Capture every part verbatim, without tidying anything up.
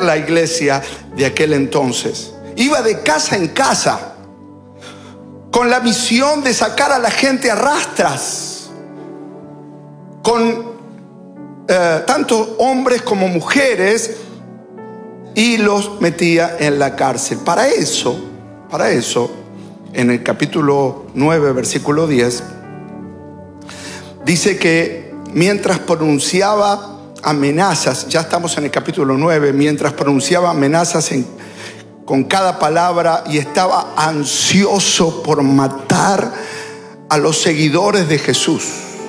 la iglesia de aquel entonces. Iba de casa en casa con la misión de sacar a la gente a rastras, con eh, tanto hombres como mujeres, y los metía en la cárcel. Para eso, para eso, en el capítulo nueve, versículo diez, dice que mientras pronunciaba amenazas, ya estamos en el capítulo nueve, mientras pronunciaba amenazas en, con cada palabra, y estaba ansioso por matar a los seguidores de Jesús,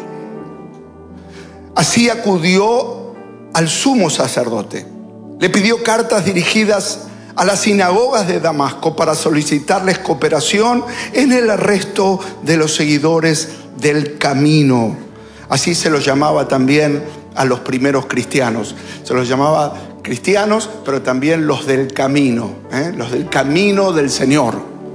así acudió al sumo sacerdote. Le pidió cartas dirigidas a las sinagogas de Damasco para solicitarles cooperación en el arresto de los seguidores del camino. Así se los llamaba también a los primeros cristianos. Se los llamaba cristianos, pero también los del camino, ¿eh? los del camino del Señor.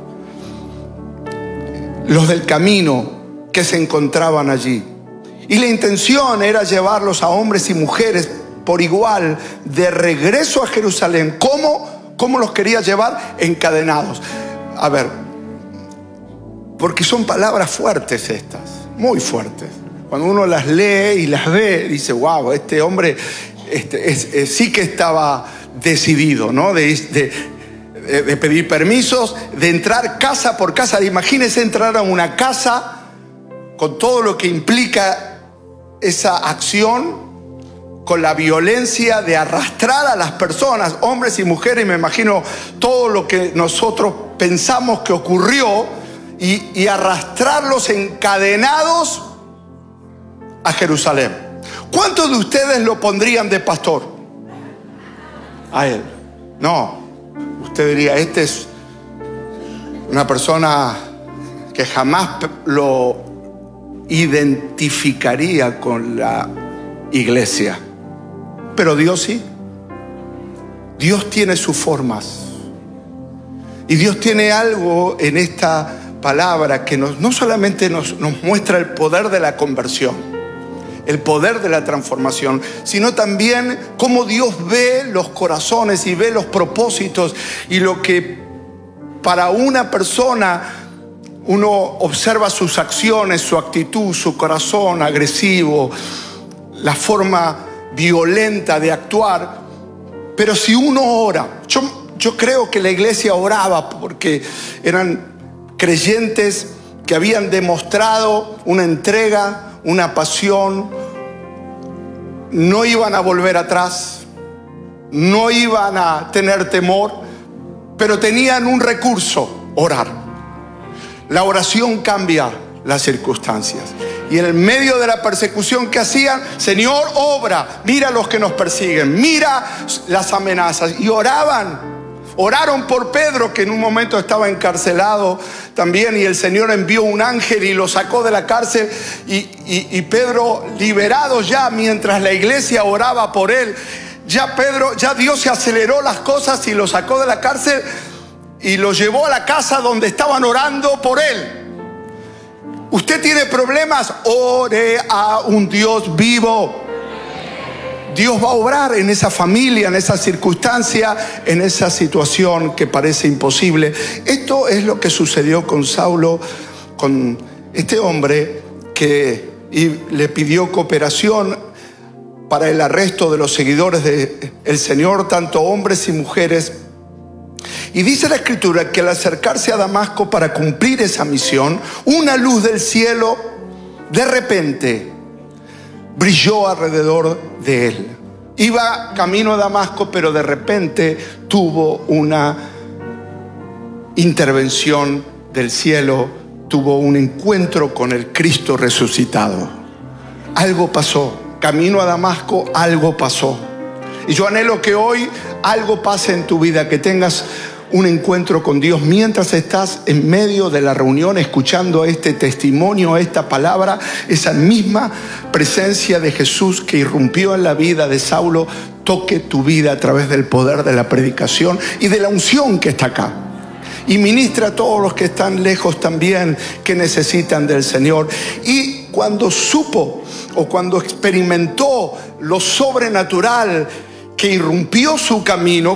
Los del camino que se encontraban allí. Y la intención era llevarlos a hombres y mujeres por igual de regreso a Jerusalén. ¿Cómo? ¿Cómo los quería llevar? Encadenados. A ver, porque son palabras fuertes estas, muy fuertes. Cuando uno las lee y las ve, dice, wow, este hombre este, es, es, sí que estaba decidido, ¿no? De, de, de pedir permisos, de entrar casa por casa. Imagínense entrar a una casa con todo lo que implica esa acción, con la violencia de arrastrar a las personas, hombres y mujeres. Me imagino todo lo que nosotros pensamos que ocurrió, y, y arrastrarlos encadenados a Jerusalén. ¿Cuántos de ustedes lo pondrían de pastor? A él. No. Usted diría, este es una persona que jamás lo identificaría con la iglesia. Pero Dios sí. Dios tiene sus formas. Y Dios tiene algo en esta palabra que nos, no solamente nos, nos muestra el poder de la conversión, el poder de la transformación, sino también cómo Dios ve los corazones y ve los propósitos, y lo que para una persona uno observa sus acciones, su actitud, su corazón agresivo, la forma violenta de actuar. Pero si uno ora, yo, yo creo que la iglesia oraba porque eran creyentes que habían demostrado una entrega, una pasión, no iban a volver atrás, no iban a tener temor, pero tenían un recurso: orar. La oración cambia las circunstancias. Y en el medio de la persecución que hacían, Señor, obra, mira a los que nos persiguen, mira las amenazas. Y oraban, oraron por Pedro, que en un momento estaba encarcelado también, y el Señor envió un ángel y lo sacó de la cárcel, y, y, y Pedro liberado ya, mientras la iglesia oraba por él. Ya Pedro, ya Dios se aceleró las cosas y lo sacó de la cárcel y lo llevó a la casa donde estaban orando por él. Usted tiene problemas, ore a un Dios vivo. Dios va a obrar en esa familia, en esa circunstancia, en esa situación que parece imposible. Esto es lo que sucedió con Saulo, con este hombre que le pidió cooperación para el arresto de los seguidores del Señor, tanto hombres y mujeres. Y dice la Escritura que al acercarse a Damasco para cumplir esa misión, una luz del cielo de repente brilló alrededor de él. Iba camino a Damasco, pero de repente tuvo una intervención del cielo, tuvo un encuentro con el Cristo resucitado. Algo pasó. Camino a Damasco, algo pasó. Y yo anhelo que hoy algo pase en tu vida, que tengas un encuentro con Dios mientras estás en medio de la reunión escuchando este testimonio, esta palabra. Esa misma presencia de Jesús que irrumpió en la vida de Saulo toque tu vida a través del poder de la predicación y de la unción que está acá. Y ministra a todos los que están lejos también, que necesitan del Señor. Y cuando supo o cuando experimentó lo sobrenatural que irrumpió su camino,